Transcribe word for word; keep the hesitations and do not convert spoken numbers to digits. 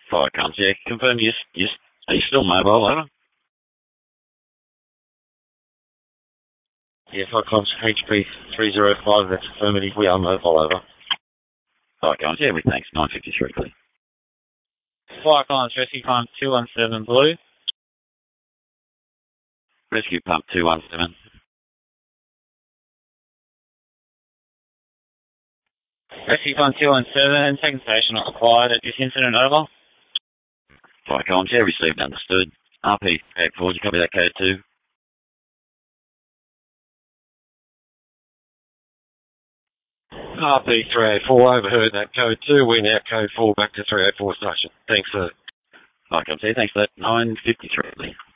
Fire comes, yeah. Confirm you, you, are you still mobile, over? Yeah, Fire comes, H P three zero five, that's affirmative, we are mobile, over. Fire comes, yeah, we thanks, nine fifty-three, clear. Fire Collins, Rescue Pump two one seven Blue. Rescue Pump two one seven. Rescue Pump two one seven, second station not required at this incident, over. Fire Collins, yeah, received, understood. R P eight four, you copy that code two? R P three eight four, overheard that code two, we now code four back to three eight four station. Thanks, sir. Fire Collins, yeah, thanks for that, nine fifty-three, clear.